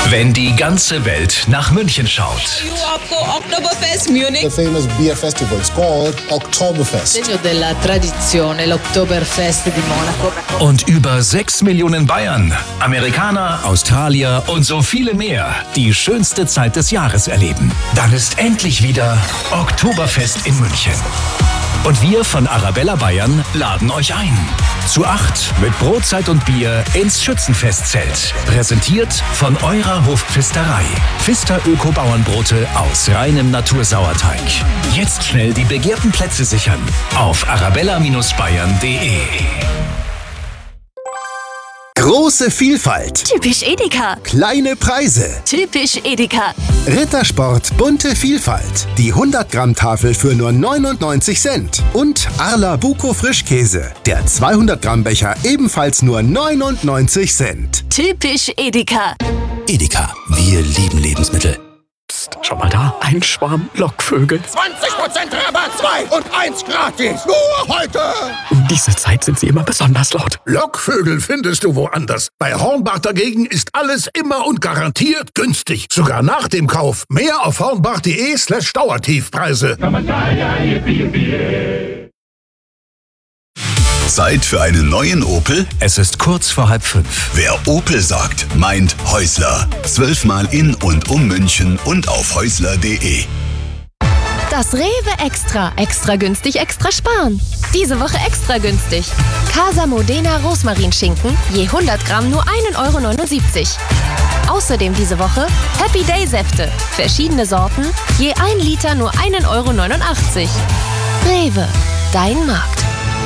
Wenn die ganze Welt nach München schaut. Oktoberfest Munich. The famous beer festival is called Oktoberfest. Segno della tradizione, l'Oktoberfest di Monaco. Und über 6 Millionen Bayern, Amerikaner, Australier und so viele mehr die schönste Zeit des Jahres erleben. Dann ist endlich wieder Oktoberfest in München. Und wir von Arabella Bayern laden euch ein. Zu 8 mit Brotzeit und Bier ins Schützenfestzelt. Präsentiert von eurer Hofpfisterei. Pfister Öko-Bauernbrote aus reinem Natursauerteig. Jetzt schnell die begehrten Plätze sichern auf arabella-bayern.de. Große Vielfalt. Typisch Edeka. Kleine Preise. Typisch Edeka. Rittersport bunte Vielfalt. Die 100-Gramm-Tafel für nur 99 Cent. Und Arla Buko Frischkäse. Der 200-Gramm-Becher ebenfalls nur 99 Cent. Typisch Edeka. Edeka, wir lieben Lebensmittel. Psst, schau mal da, ein Schwarm Lockvögel. 20% Rabatt, 2 und 1 gratis. Nur heute. Um diese Zeit sind sie immer besonders laut. Lockvögel findest du woanders. Bei Hornbach dagegen ist alles immer und garantiert günstig. Sogar nach dem Kauf. Mehr auf hornbach.de/Dauertiefpreise. Zeit für einen neuen Opel? Es ist kurz vor 4:30. Wer Opel sagt, meint Häusler. 12-mal in und um München und auf häusler.de. Das Rewe Extra. Extra günstig, extra sparen. Diese Woche extra günstig. Casa Modena Rosmarinschinken, je 100 Gramm nur 1,79 €. Außerdem diese Woche Happy Day Säfte. Verschiedene Sorten, je 1 Liter nur 1,89 €. Rewe, dein Markt.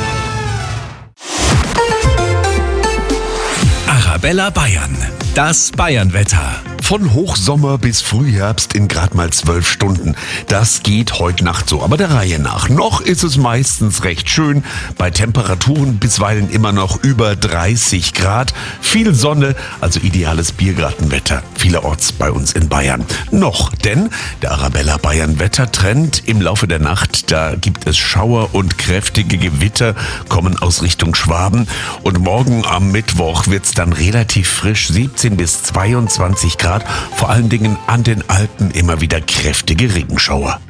Arabella Bayern, das Bayernwetter. Von Hochsommer bis Frühherbst in gerade mal 12 Stunden. Das geht heute Nacht so, aber der Reihe nach. Noch ist es meistens recht schön, bei Temperaturen bisweilen immer noch über 30 Grad. Viel Sonne, also ideales Biergartenwetter, vielerorts bei uns in Bayern. Noch, denn der Arabella Bayern Wettertrend im Laufe der Nacht, da gibt es Schauer und kräftige Gewitter, kommen aus Richtung Schwaben. Und morgen am Mittwoch wird es dann relativ frisch, 17 bis 22 Grad. Vor allen Dingen an den Alpen immer wieder kräftige Regenschauer.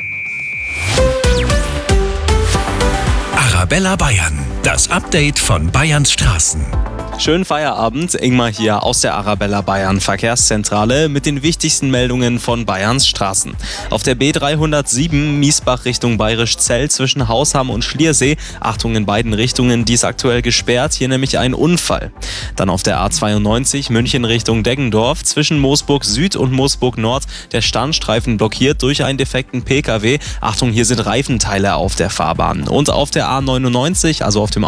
Arabella Bayern, das Update von Bayerns Straßen. Schönen Feierabend, Ingmar hier aus der Arabella Bayern Verkehrszentrale mit den wichtigsten Meldungen von Bayerns Straßen. Auf der B307 Miesbach Richtung Bayerischzell zwischen Hausham und Schliersee, Achtung in beiden Richtungen, dies aktuell gesperrt, hier nämlich ein Unfall. Dann auf der A92 München Richtung Deggendorf zwischen Moosburg Süd und Moosburg Nord, der Standstreifen blockiert durch einen defekten Pkw, Achtung, hier sind Reifenteile auf der Fahrbahn. Und auf der A99, also auf dem